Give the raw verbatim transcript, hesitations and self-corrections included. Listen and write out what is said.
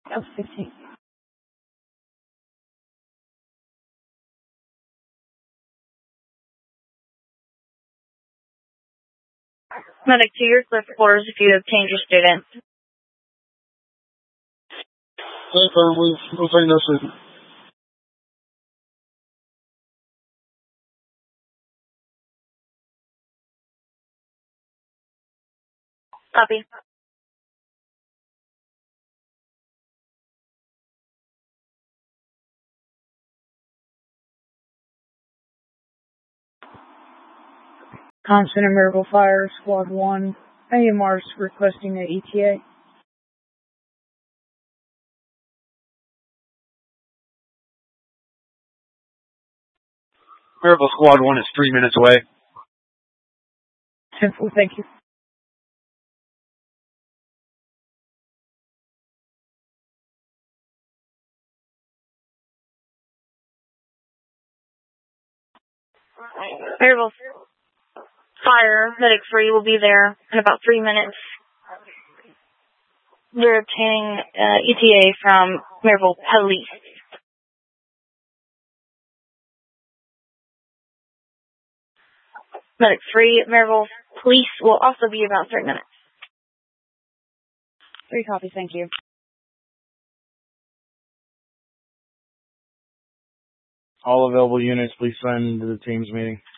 That was fifteen. Medic to your clear for quarters if you obtained your student. Hey, we've, we've seen this student. Copy. Com Center Miracle Fire, Squad one. A M R's requesting an E T A. Miracle Squad one is three minutes away. ten four, thank you. Miracle Fire, Medic three will be there in about three minutes. We're obtaining uh, E T A from Miracle Police. Medic three, Miracle Police will also be about three minutes. Three copies, thank you. All available units, please sign into the Teams meeting.